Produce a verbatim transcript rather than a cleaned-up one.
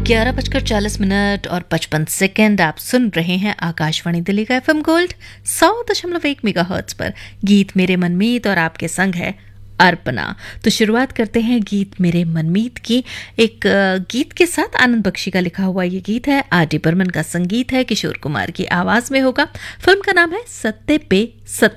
ग्यारह बजकर चालीस मिनट और पचपन सेकेंड आप सुन रहे हैं आकाशवाणी दिल्ली का एफएम गोल्ड सौ दशमलव एक मेगा हर्ट्ज पर गीत मेरे मनमीत और आपके संग है अर्पणा। तो शुरुआत करते हैं गीत मेरे मनमीत की एक गीत के साथ। आनंद बख्शी का लिखा हुआ ये गीत है, आर डी बर्मन का संगीत है, किशोर कुमार की आवाज में होगा। फिल्म का नाम है सत्ते पे सत्ते।